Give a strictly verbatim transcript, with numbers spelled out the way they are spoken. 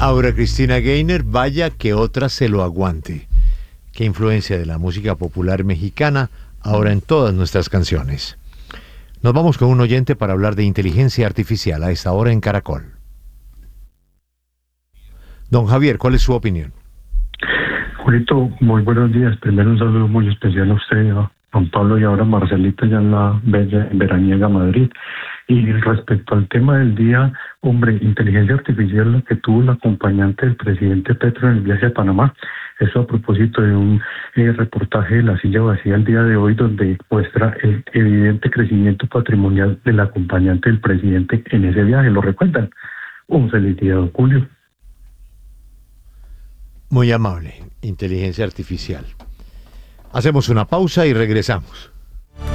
Aura Cristina Gaynor, vaya que otra se lo aguante. Qué influencia de la música popular mexicana ahora en todas nuestras canciones. Nos vamos con un oyente para hablar de inteligencia artificial a esta hora en Caracol. Don Javier, ¿cuál es su opinión? Julito, muy buenos días. Primero un saludo muy especial a usted, a Juan Pablo y ahora a Marcelita ya en la bella veraniega Madrid. Y respecto al tema del día, hombre, inteligencia artificial, la que tuvo la acompañante del presidente Petro en el viaje a Panamá. Eso a propósito de un eh, reportaje de La Silla Vacía el día de hoy, donde muestra el evidente crecimiento patrimonial del acompañante del presidente en ese viaje. ¿Lo recuerdan? Un feliz día, don Julio. Muy amable, inteligencia artificial. Hacemos una pausa y regresamos.